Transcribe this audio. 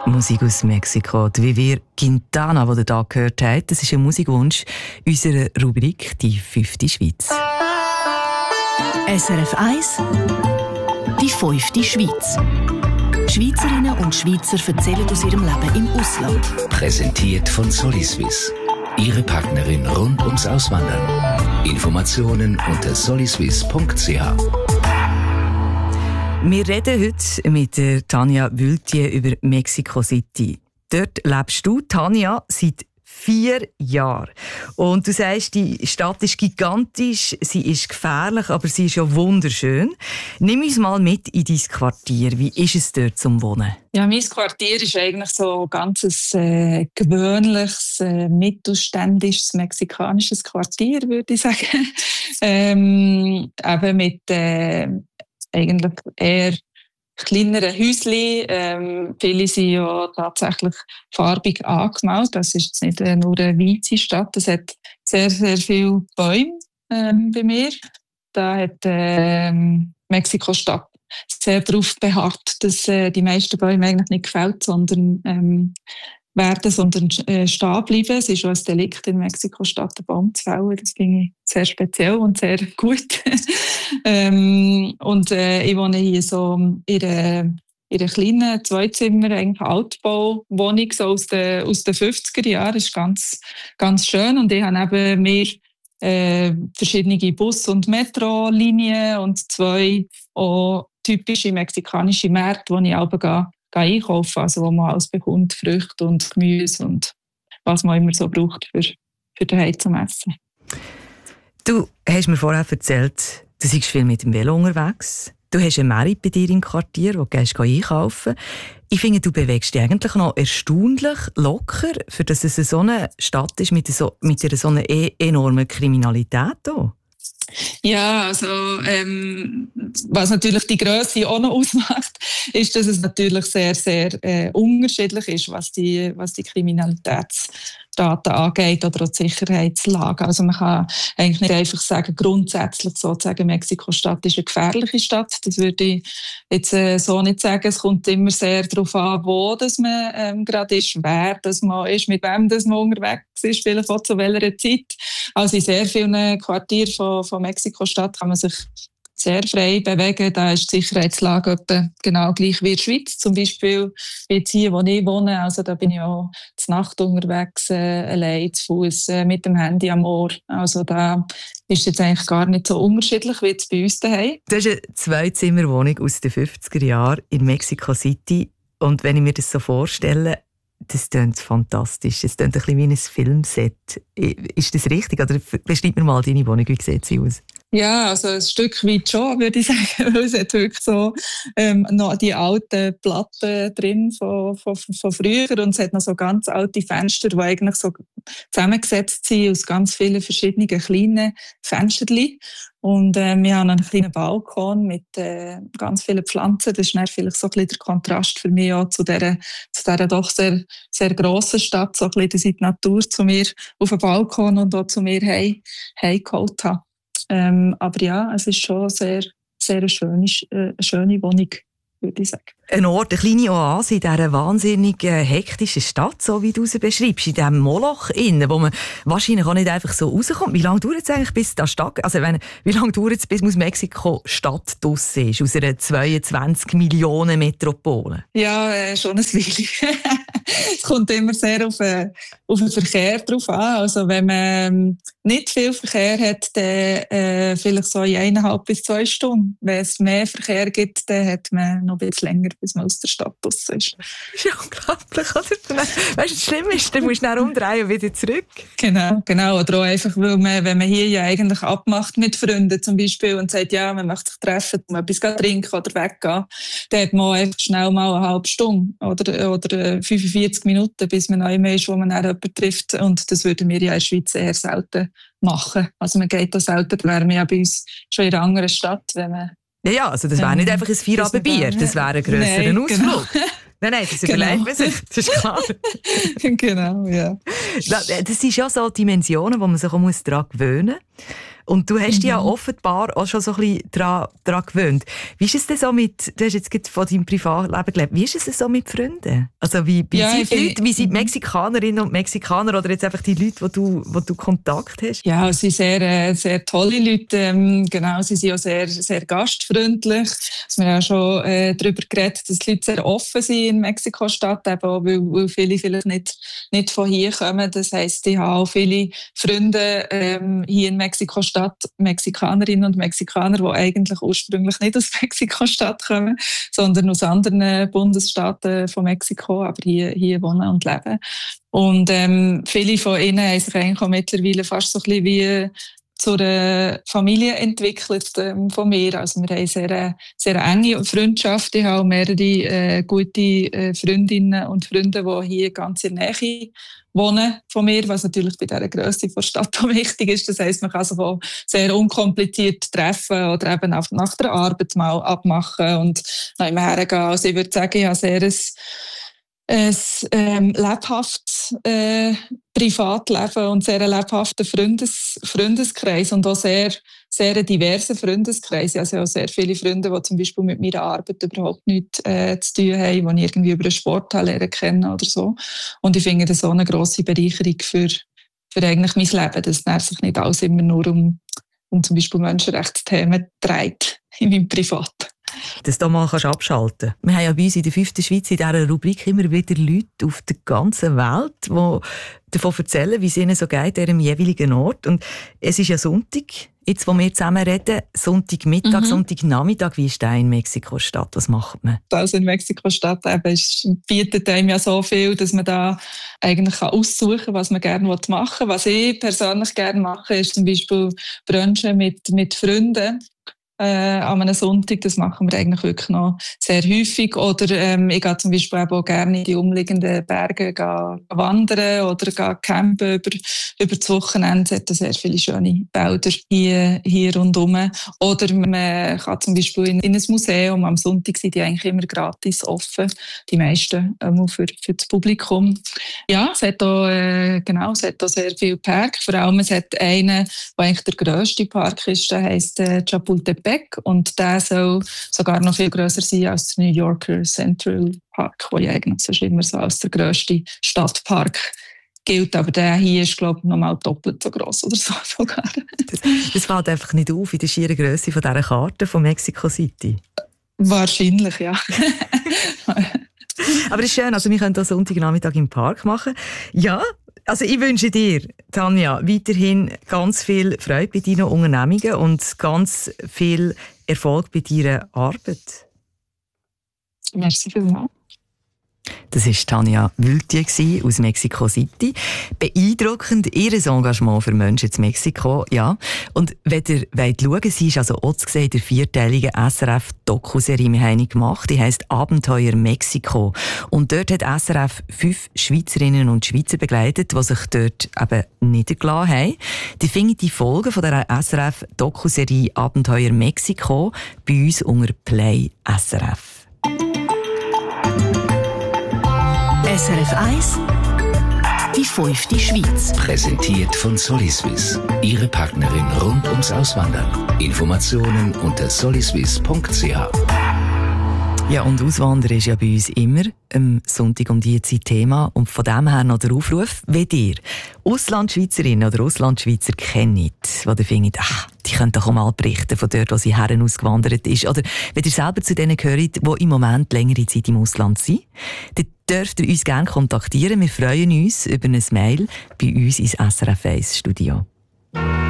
Musik aus Mexiko. Die Vivir Quintana, die ihr hier gehört habt, das ist ein Musikwunsch unserer Rubrik «Die 5. Schweiz». SRF 1 «Die 5. Schweiz». Schweizerinnen und Schweizer erzählen aus ihrem Leben im Ausland. Präsentiert von Soliswiss. Ihre Partnerin rund ums Auswandern. Informationen unter soliswiss.ch. Wir reden heute mit Tanja Wültje über Mexico City. Dort lebst du, Tanja, seit 4 Jahren. Und du sagst, die Stadt ist gigantisch, sie ist gefährlich, aber sie ist ja wunderschön. Nimm uns mal mit in dein Quartier. Wie ist es dort zum Wohnen? Ja, mein Quartier ist eigentlich so ein ganzes gewöhnliches, mittelständisches, mexikanisches Quartier, würde ich sagen. Eben mit eigentlich eher kleineren Häuschen. Viele sind ja tatsächlich farbig angemalt. Das ist jetzt nicht nur eine weiße Stadt. Es hat sehr, sehr viele Bäume bei mir. Da hat Mexiko-Stadt sehr darauf beharrt, dass die meisten Bäume eigentlich nicht gefällt, sondern stehen bleiben. Es ist schon ein Delikt in Mexiko-Stadt, einen Baum zu fällen. Das finde ich sehr speziell und sehr gut. Ich wohne hier so in einer kleinen Zweizimmer, eigentlich Altbauwohnung so aus den 50er Jahren. Das ist ganz, ganz schön. Und ich habe neben mir verschiedene Bus- und Metrolinien und 2 auch typische mexikanische Märkte, wo ich auch einkaufen, also wo man alles bekommt, Früchte und Gemüse und was man immer so braucht für daheim zum Essen. Du hast mir vorher erzählt, du seist viel mit dem Velo unterwegs. Du hast eine Merit bei dir im Quartier, wo du gehst einkaufen. Ich finde, du bewegst dich eigentlich noch erstaunlich locker, für dass es so eine Stadt ist mit einer so einer enormen Kriminalität hier. Ja, also was natürlich die Grösse auch noch ausmacht, ist, dass es natürlich sehr, sehr unterschiedlich ist, was die Kriminalitätsdaten angeht oder auch die Sicherheitslage. Also man kann eigentlich nicht einfach sagen, grundsätzlich sozusagen, Mexiko-Stadt ist eine gefährliche Stadt. Das würde ich jetzt so nicht sagen. Es kommt immer sehr darauf an, wo das man gerade ist, wer das man ist, mit wem das man unterwegs ist, vielleicht auch zu welcher Zeit. Also in sehr vielen Quartieren von Mexiko-Stadt kann man sich sehr frei bewegen. Da ist die Sicherheitslage etwa genau gleich wie in der Schweiz. Zum Beispiel jetzt hier, wo ich wohne. Also da bin ich auch zur Nacht unterwegs, allein zu Fuß, mit dem Handy am Ohr. Also da ist jetzt eigentlich gar nicht so unterschiedlich wie jetzt bei uns daheim. Das ist eine Zweizimmerwohnung aus den 50er Jahren in Mexico City. Und wenn ich mir das so vorstelle, das klingt fantastisch. Es klingt ein bisschen wie ein Filmset. Ist das richtig? Oder beschreib mir mal deine Wohnung. Wie sieht sie aus? Ja, also ein Stück weit schon, würde ich sagen. Weil es hat wirklich so noch die alten Platten drin von früher. Und es hat noch so ganz alte Fenster, die eigentlich so zusammengesetzt sind aus ganz vielen verschiedenen kleinen Fensterchen. Und wir haben einen kleinen Balkon mit ganz vielen Pflanzen. Das ist dann vielleicht so ein bisschen der Kontrast für mich auch zu dieser doch sehr, sehr grossen Stadt. So ein bisschen, dass ich die Natur zu mir auf dem Balkon und auch zu mir heimgeholt habe. Aber ja, es ist schon sehr, sehr eine schöne Wohnung, würde ich sagen. Ein Ort, eine kleine Oase in dieser wahnsinnig hektischen Stadt, so wie du sie beschreibst, in diesem Moloch innen, wo man wahrscheinlich auch nicht einfach so rauskommt. Wie lange dauert es eigentlich, bis da Stadt, wie lange dauert es, bis Mexiko Stadt draussen ist, aus einer 22 Millionen Metropole? Ja, schon ein Weile. Es kommt immer sehr auf den Verkehr drauf an. Also wenn man nicht viel Verkehr hat, dann vielleicht so in 1,5 bis 2 Stunden. Wenn es mehr Verkehr gibt, dann hat man noch ein bisschen länger, bis man aus der Stadt raus ist. Das ist ja unglaublich, oder? Weißt du, was schlimm ist? Dann musst du dann umdrehen und wieder zurück. Genau. Oder auch einfach, weil wenn man hier ja eigentlich abmacht mit Freunden zum Beispiel und sagt, ja, man möchte sich treffen, mal etwas trinken oder weggehen, dann hat man einfach schnell mal eine halbe Stunde oder 45 Minuten, bis man neu ist, wo man dann jemanden trifft. Und das würden wir ja in der Schweiz eher selten machen. Also man geht da selten, da wären wir ja bei uns schon in einer anderen Stadt, wenn man ja, also das wäre nicht einfach ein Feierabendbier, das wäre ein grösserer Ausflug. Genau. Nein, das überlegt man sich, das ist klar. Genau, ja. Das sind ja so Dimensionen, wo man sich auch daran gewöhnen muss. Und du hast dich ja offenbar auch schon so ein bisschen daran gewöhnt. Wie ist es denn so du hast jetzt gerade von deinem Privatleben gelebt, wie ist es so mit Freunden? Also wie sind die Mexikanerinnen und Mexikaner oder jetzt einfach die Leute, wo du Kontakt hast? Ja, sie sind sehr, sehr tolle Leute. Genau, sie sind auch sehr, sehr gastfreundlich. Wir haben ja schon darüber geredet, dass die Leute sehr offen sind in Mexiko-Stadt, eben auch, weil viele vielleicht nicht von hier kommen. Das heisst, ich habe auch viele Freunde hier in Mexiko-Stadt, Mexikanerinnen und Mexikaner, die eigentlich ursprünglich nicht aus Mexiko-Stadt kommen, sondern aus anderen Bundesstaaten von Mexiko, aber hier wohnen und leben. Und viele von ihnen haben sich eigentlich auch mittlerweile fast so ein bisschen wie zu einer Familie entwickelt von mir. Also wir haben sehr, sehr enge Freundschaft. Ich habe auch mehrere gute Freundinnen und Freunde, die hier ganz in der Nähe wohnen von mir, was natürlich bei dieser Grösse der Stadt auch wichtig ist. Das heisst, man kann sich auch sehr unkompliziert treffen oder eben nach der Arbeit mal abmachen und noch immer hergehen. Also ich würde sagen, ich habe sehr ein lebhaftes Privatleben und sehr lebhaften Freundeskreis und auch sehr, sehr diversen Freundeskreis. Also auch sehr viele Freunde, die zum Beispiel mit meiner Arbeit überhaupt nichts zu tun haben, die ich irgendwie über einen Sport lernen kennen oder so. Und ich finde das so eine grosse Bereicherung für eigentlich mein Leben, dass sich nicht alles immer nur um zum Beispiel Menschenrechtsthemen dreht in meinem Privat. Dass du mal abschalten kannst. Wir haben ja bei uns in der 5. Schweiz in dieser Rubrik immer wieder Leute auf der ganzen Welt, die davon erzählen, wie es ihnen so geht, an ihrem jeweiligen Ort. Und es ist ja Sonntag, jetzt wo wir zusammen reden, Sonntagmittag, Sonntagnachmittag. Wie ist das in Mexiko-Stadt? Was macht man? Also in Mexiko-Stadt bietet einem ja so viel, dass man da eigentlich aussuchen kann, was man gerne machen will. Was ich persönlich gerne mache, ist zum Beispiel Brunchen mit Freunden. An einem Sonntag, das machen wir eigentlich wirklich noch sehr häufig. Oder ich gehe zum Beispiel auch gerne in die umliegenden Berge wandern oder campen über das Wochenende. Es hat sehr viele schöne Wälder hier rundherum. Oder man kann zum Beispiel in ein Museum. Am Sonntag sind die eigentlich immer gratis offen, die meisten für das Publikum. Ja, es hat auch sehr viele Parks. Vor allem es hat einen, der eigentlich der grösste Park ist, der heisst Chapultepec. Und der soll sogar noch viel grösser sein als der New Yorker Central Park, der ja eigentlich sonst immer so als der grösste Stadtpark gilt. Aber der hier ist, glaube ich, nochmal doppelt so gross oder so sogar. Das fällt einfach nicht auf in der schieren Grösse von dieser Karte von Mexico City. Wahrscheinlich, ja. Aber es ist schön, also wir können hier Sonntagnachmittag im Park machen. Ja, also ich wünsche dir, Tanja, weiterhin ganz viel Freude bei deinen Unternehmungen und ganz viel Erfolg bei deiner Arbeit. Merci vielmals. Das war Tanja Wültje aus Mexico City. Beeindruckend, ihr Engagement für Menschen in Mexiko. Ja. Und wenn ihr schauen wollt, sie ist also auch zu sehen in der 4-teiligen SRF-Doku-Serie, wir haben gemacht. Die heisst Abenteuer Mexiko. Und dort hat SRF 5 Schweizerinnen und Schweizer begleitet, die sich dort eben niedergelassen haben. Die findet die Folgen von der SRF-Doku-Serie Abenteuer Mexiko bei uns unter Play SRF. SRF 1, die 5. Schweiz. Präsentiert von Soliswiss. Ihre Partnerin rund ums Auswandern. Informationen unter soliswiss.ch. Ja, und Auswandern ist ja bei uns immer am Sonntag um diese Zeit Thema. Und von dem her noch der Aufruf, wenn ihr Auslandschweizerinnen oder Auslandschweizer kennt, die ihr findet, die können doch auch mal berichten von dort, wo sie herren ausgewandert ist. Oder wenn ihr selber zu denen gehört, die im Moment längere Zeit im Ausland sind, dann dürft ihr uns gerne kontaktieren. Wir freuen uns über ein Mail bei uns ins SRF 1 Studio.